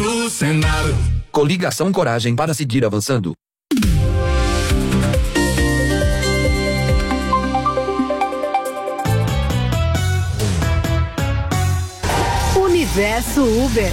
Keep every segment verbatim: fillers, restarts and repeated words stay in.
do Senado. Coligação Coragem para seguir avançando. Universo Uber.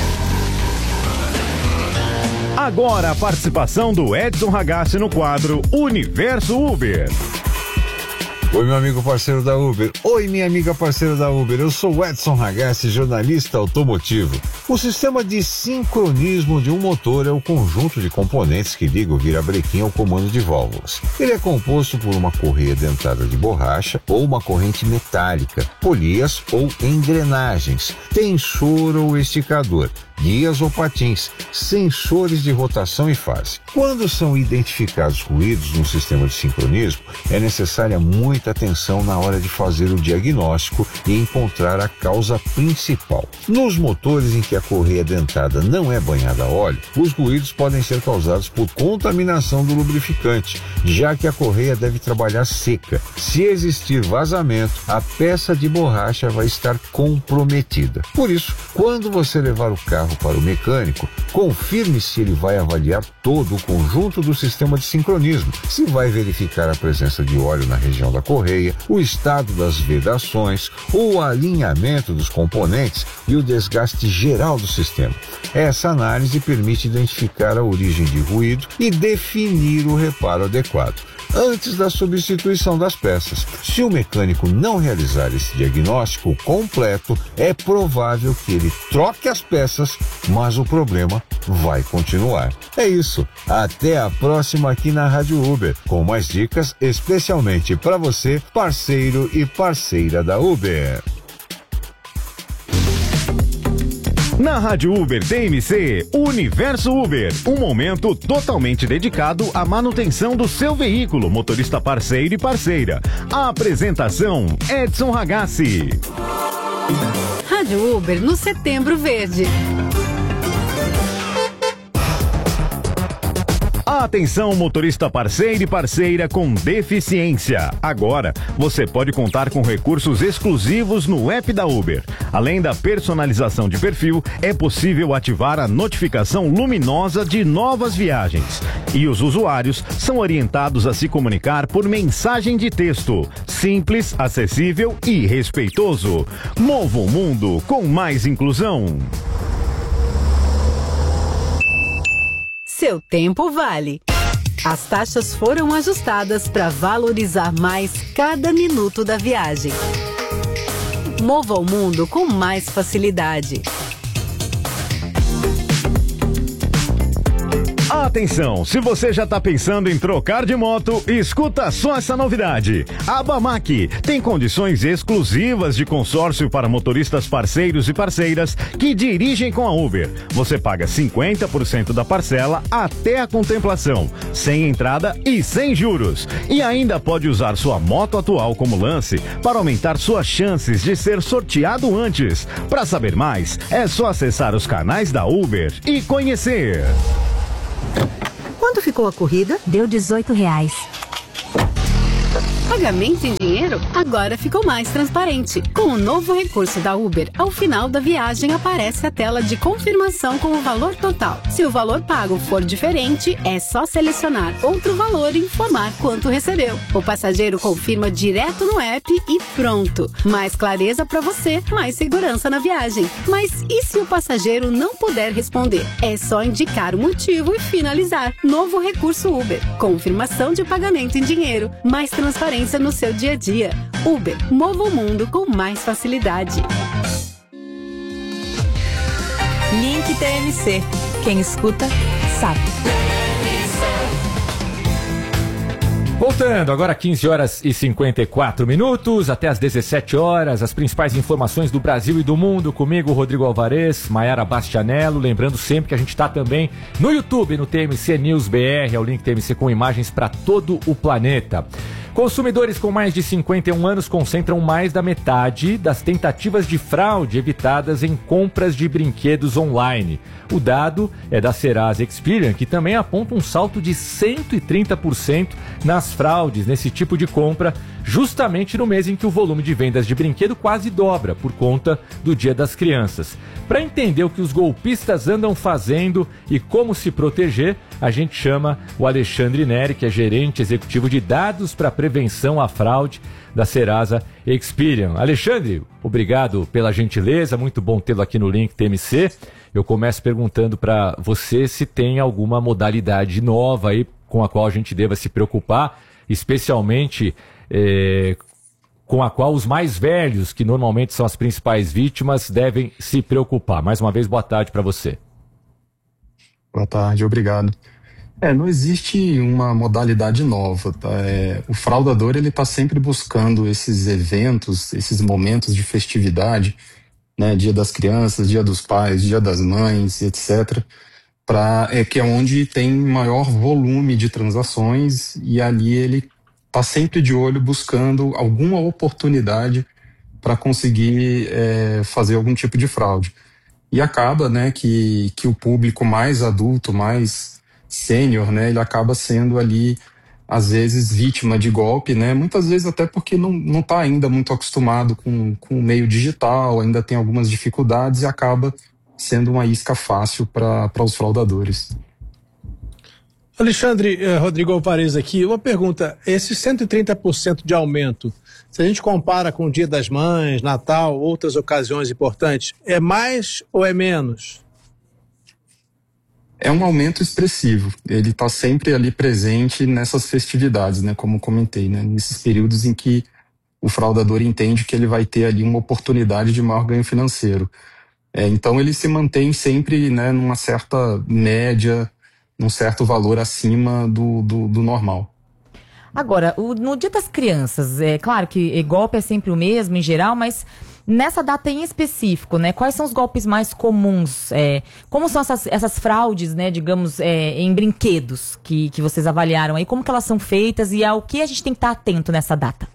Agora a participação do Edson Ragazzi no quadro Universo Uber. Oi, meu amigo parceiro da Uber. Oi, minha amiga parceira da Uber. Eu sou o Edson Ragazzi, jornalista automotivo. O sistema de sincronismo de um motor é o conjunto de componentes que liga o virabrequim ao comando de válvulas. Ele é composto por uma correia dentada de borracha ou uma corrente metálica, polias ou engrenagens, tensor ou esticador, guias ou patins, sensores de rotação e fase. Quando são identificados ruídos no sistema de sincronismo, é necessária muita atenção na hora de fazer o diagnóstico e encontrar a causa principal. Nos motores em que a correia dentada não é banhada a óleo, os ruídos podem ser causados por contaminação do lubrificante, já que a correia deve trabalhar seca. Se existir vazamento, a peça de borracha vai estar comprometida. Por isso, quando você levar o carro para o mecânico, confirme se ele vai avaliar todo o conjunto do sistema de sincronismo, se vai verificar a presença de óleo na região da correia, o estado das vedações, o alinhamento dos componentes e o desgaste geral do sistema. Essa análise permite identificar a origem de ruído e definir o reparo adequado antes da substituição das peças. Se o mecânico não realizar esse diagnóstico completo, é provável que ele troque as peças, mas o problema vai continuar. É isso. Até a próxima aqui na Rádio Uber, com mais dicas especialmente para você, parceiro e parceira da Uber. Na Rádio Uber T M C, Universo Uber, um momento totalmente dedicado à manutenção do seu veículo, motorista parceiro e parceira. A apresentação, Edson Ragazzi. Rádio Uber no Setembro Verde. Atenção, motorista parceiro e parceira com deficiência. Agora, você pode contar com recursos exclusivos no app da Uber. Além da personalização de perfil, é possível ativar a notificação luminosa de novas viagens. E os usuários são orientados a se comunicar por mensagem de texto. Simples, acessível e respeitoso. Mova o mundo com mais inclusão. Seu tempo vale. As taxas foram ajustadas para valorizar mais cada minuto da viagem. Mova o mundo com mais facilidade. Atenção, se você já está pensando em trocar de moto, escuta só essa novidade. A Bamac tem condições exclusivas de consórcio para motoristas parceiros e parceiras que dirigem com a Uber. Você paga cinquenta por cento da parcela até a contemplação, sem entrada e sem juros. E ainda pode usar sua moto atual como lance para aumentar suas chances de ser sorteado antes. Para saber mais, é só acessar os canais da Uber e conhecer. Quanto ficou a corrida? Deu dezoito reais. Pagamento em dinheiro agora ficou mais transparente. Com o novo recurso da Uber, ao final da viagem aparece a tela de confirmação com o valor total. Se o valor pago for diferente, é só selecionar outro valor e informar quanto recebeu. O passageiro confirma direto no app e pronto. Mais clareza para você, mais segurança na viagem. Mas e se o passageiro não puder responder? É só indicar o motivo e finalizar. Novo recurso Uber. Confirmação de pagamento em dinheiro. Mais transparência no seu dia a dia. Uber, mova o mundo com mais facilidade. Link T M C. Quem escuta, sabe. Voltando, agora quinze horas e cinquenta e quatro minutos, até às dezessete horas, as principais informações do Brasil e do mundo, comigo, Rodrigo Alvarez, Maiara Bastianello, lembrando sempre que a gente está também no YouTube, no T M C News B R, é o link T M C com imagens para todo o planeta. Consumidores com mais de cinquenta e um anos concentram mais da metade das tentativas de fraude evitadas em compras de brinquedos online. O dado é da Serasa Experian, que também aponta um salto de cento e trinta por cento nas fraudes nesse tipo de compra, justamente no mês em que o volume de vendas de brinquedo quase dobra por conta do Dia das Crianças. Para entender o que os golpistas andam fazendo e como se proteger, a gente chama o Alexandre Neri, que é gerente executivo de dados para prevenção à fraude da Serasa Experian. Alexandre, obrigado pela gentileza, muito bom tê-lo aqui no Link T M C. Eu começo perguntando para você se tem alguma modalidade nova aí com a qual a gente deva se preocupar, especialmente é, com a qual os mais velhos, que normalmente são as principais vítimas, devem se preocupar. Mais uma vez, boa tarde para você. Boa tarde, obrigado. É, não existe uma modalidade nova, tá? É, o fraudador, ele está sempre buscando esses eventos, esses momentos de festividade, né, Dia das Crianças, Dia dos Pais, Dia das Mães, etcétera, pra, é, que é onde tem maior volume de transações, e ali ele está sempre de olho buscando alguma oportunidade para conseguir é, fazer algum tipo de fraude. E acaba, né, que, que o público mais adulto, mais sênior, né, ele acaba sendo ali, às vezes, vítima de golpe, né, muitas vezes até porque não não está ainda muito acostumado com, com o meio digital, ainda tem algumas dificuldades e acaba sendo uma isca fácil para os fraudadores. Alexandre, eh, Rodrigo Alvarez aqui, uma pergunta, esse cento e trinta por cento de aumento, se a gente compara com o Dia das Mães, Natal, outras ocasiões importantes, é mais ou é menos? É um aumento expressivo, ele está sempre ali presente nessas festividades, né, como comentei, né, nesses períodos em que o fraudador entende que ele vai ter ali uma oportunidade de maior ganho financeiro. É, então ele se mantém sempre, né, numa certa média, num certo valor acima do, do, do normal. Agora, o, no Dia das Crianças, é claro que golpe é sempre o mesmo em geral, mas nessa data em específico, né? Quais são os golpes mais comuns? É, como são essas, essas fraudes, né, digamos, é, em brinquedos que, que vocês avaliaram aí? Como que elas são feitas e ao que a gente tem que estar atento nessa data?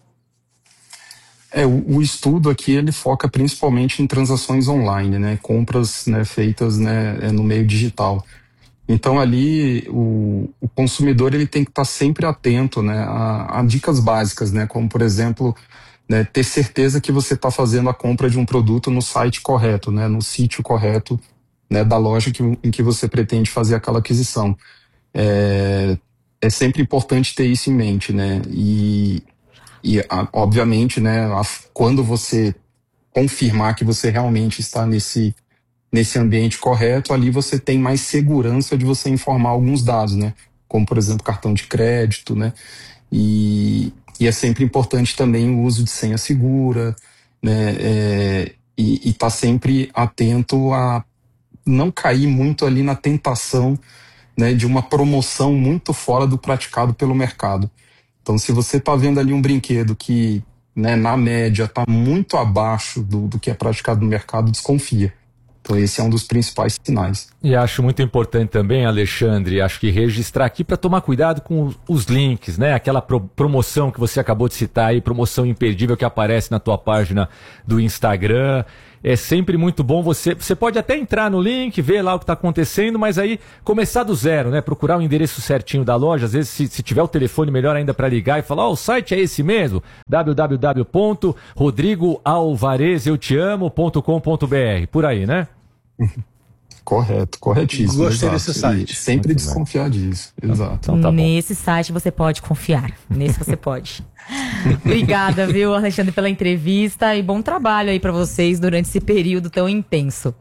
É, o, o estudo aqui, ele foca principalmente em transações online, né? Compras, né, feitas, né, no meio digital. Então ali o, o consumidor ele tem que estar sempre atento, né, a, a dicas básicas, né, como por exemplo, né, ter certeza que você está fazendo a compra de um produto no site correto, né, no sítio correto, né, da loja que, em que você pretende fazer aquela aquisição. É, é sempre importante ter isso em mente, né, e, e a, obviamente, né, a, quando você confirmar que você realmente está nesse nesse ambiente correto, ali você tem mais segurança de você informar alguns dados, né? Como, por exemplo, cartão de crédito, né? E, e é sempre importante também o uso de senha segura, né? É, e estar tá sempre atento a não cair muito ali na tentação, né, de uma promoção muito fora do praticado pelo mercado. Então, se você está vendo ali um brinquedo que, né, na média está muito abaixo do, do que é praticado no mercado, desconfia. Então esse é um dos principais sinais. E acho muito importante também, Alexandre, acho que registrar aqui para tomar cuidado com os, os links, né? Aquela pro, promoção que você acabou de citar aí, promoção imperdível que aparece na tua página do Instagram. É sempre muito bom você, você pode até entrar no link, ver lá o que está acontecendo, mas aí começar do zero, né? Procurar o endereço certinho da loja, às vezes se, se tiver o telefone melhor ainda para ligar e falar, ó, oh, o site é esse mesmo, w w w ponto rodrigo alvarez eu te amo ponto com ponto b r, por aí, né? Correto, corretíssimo. Gostei exato. desse site. E sempre Muito desconfiar bem. disso, exato. Então, tá Nesse site você pode confiar, nesse você pode. Obrigada, viu, Alexandre, pela entrevista e bom trabalho aí para vocês durante esse período tão intenso.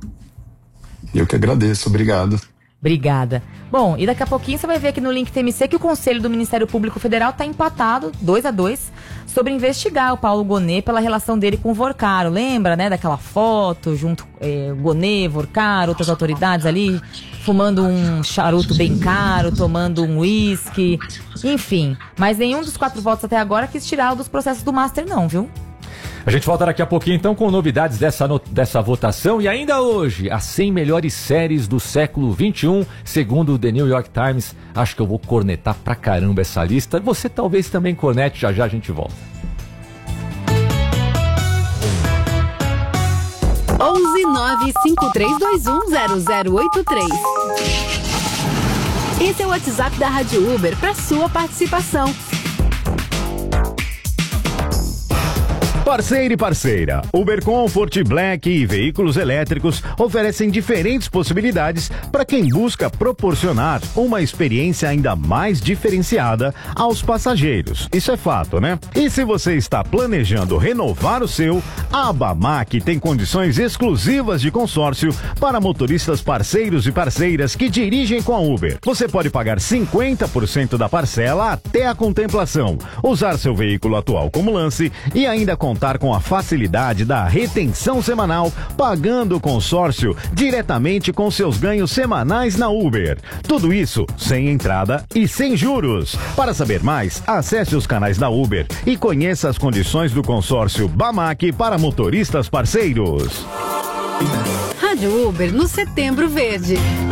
Eu que agradeço, obrigado. Obrigada. Bom, e daqui a pouquinho você vai ver aqui no Link T M C que o Conselho do Ministério Público Federal está empatado, dois a dois, sobre investigar o Paulo Gonet pela relação dele com o Vorcaro. Lembra, né, daquela foto junto é, Gonet, Vorcaro, outras autoridades ali, fumando um charuto bem caro, tomando um uísque, enfim. Mas nenhum dos quatro votos até agora quis tirá-lo dos processos do Master não, viu? A gente volta daqui a pouquinho então com novidades dessa, no... dessa votação e ainda hoje, as cem melhores séries do século vinte e um, segundo o The New York Times. Acho que eu vou cornetar pra caramba essa lista. Você talvez também cornete, já já a gente volta. onze nove cinco três dois um zero zero oito três. Esse é o WhatsApp da Rádio Uber para sua participação. Parceiro e parceira, Uber Comfort, Black e veículos elétricos oferecem diferentes possibilidades para quem busca proporcionar uma experiência ainda mais diferenciada aos passageiros. Isso é fato, né? E se você está planejando renovar o seu, a Bamac tem condições exclusivas de consórcio para motoristas parceiros e parceiras que dirigem com a Uber. Você pode pagar cinquenta por cento da parcela até a contemplação, usar seu veículo atual como lance e ainda contar com a facilidade da retenção semanal, pagando o consórcio diretamente com seus ganhos semanais na Uber. Tudo isso sem entrada e sem juros. Para saber mais, acesse os canais da Uber e conheça as condições do consórcio Bamac para motoristas parceiros. Rádio Uber no Setembro Verde.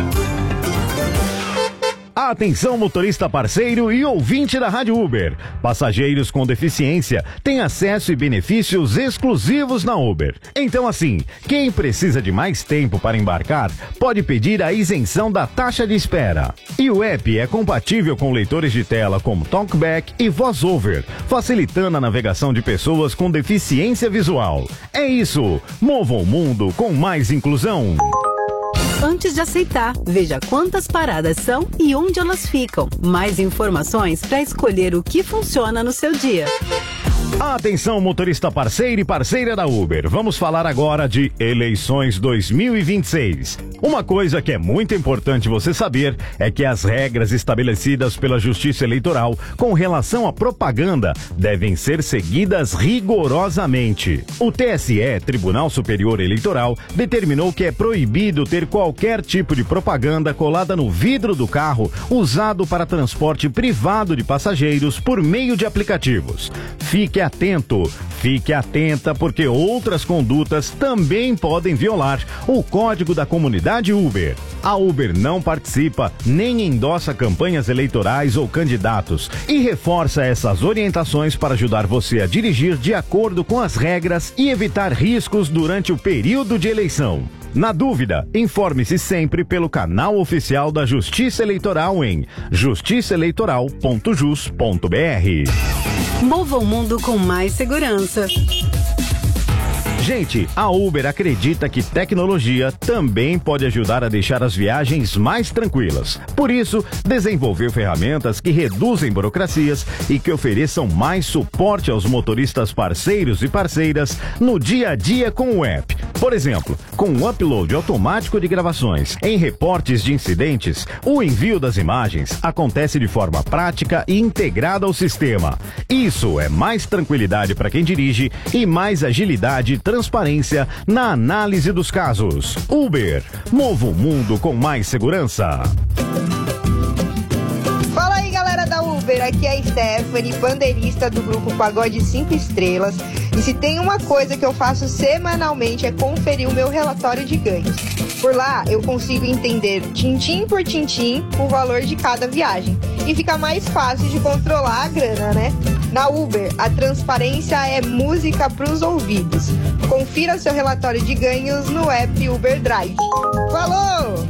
Atenção, motorista parceiro e ouvinte da Rádio Uber. Passageiros com deficiência têm acesso e benefícios exclusivos na Uber. Então assim, quem precisa de mais tempo para embarcar pode pedir a isenção da taxa de espera. E o app é compatível com leitores de tela como TalkBack e VoiceOver, facilitando a navegação de pessoas com deficiência visual. É isso, mova o mundo com mais inclusão. Antes de aceitar, veja quantas paradas são e onde elas ficam. Mais informações para escolher o que funciona no seu dia. Atenção, motorista parceiro e parceira da Uber. Vamos falar agora de eleições dois mil e vinte e seis. Uma coisa que é muito importante você saber é que as regras estabelecidas pela Justiça Eleitoral com relação à propaganda devem ser seguidas rigorosamente. O T S E, Tribunal Superior Eleitoral, determinou que é proibido ter qualquer tipo de propaganda colada no vidro do carro usado para transporte privado de passageiros por meio de aplicativos. Fique atento, fique atenta, porque outras condutas também podem violar o código da comunidade Uber. A Uber não participa nem endossa campanhas eleitorais ou candidatos e reforça essas orientações para ajudar você a dirigir de acordo com as regras e evitar riscos durante o período de eleição. Na dúvida, informe-se sempre pelo canal oficial da Justiça Eleitoral em justiça eleitoral ponto jus ponto br. Mova o mundo com mais segurança. Gente, a Uber acredita que tecnologia também pode ajudar a deixar as viagens mais tranquilas. Por isso, desenvolveu ferramentas que reduzem burocracias e que ofereçam mais suporte aos motoristas parceiros e parceiras no dia a dia com o app. Por exemplo, com o upload automático de gravações em reportes de incidentes, o envio das imagens acontece de forma prática e integrada ao sistema. Isso é mais tranquilidade para quem dirige e mais agilidade e transparência na análise dos casos. Uber, mova o mundo com mais segurança. Fala aí, galera da Uber, aqui é a Stephanie, bandeirista do grupo Pagode cinco Estrelas. E se tem uma coisa que eu faço semanalmente é conferir o meu relatório de ganhos. Por lá eu consigo entender tintim por tintim o valor de cada viagem. E fica mais fácil de controlar a grana, né? Na Uber, a transparência é música para os ouvidos. Confira seu relatório de ganhos no app Uber Drive. Falou!